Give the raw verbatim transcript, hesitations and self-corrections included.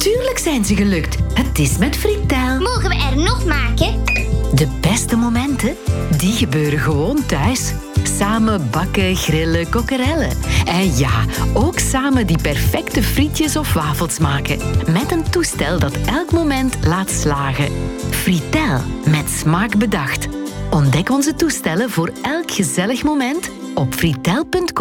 Natuurlijk zijn ze gelukt. Het is met Fritel. Mogen we er nog maken? De beste momenten, die gebeuren gewoon thuis. Samen bakken, grillen, kokkerellen. En ja, ook samen die perfecte frietjes of wafels maken. Met een toestel dat elk moment laat slagen. Fritel, met smaak bedacht. Ontdek onze toestellen voor elk gezellig moment op fritel punt com.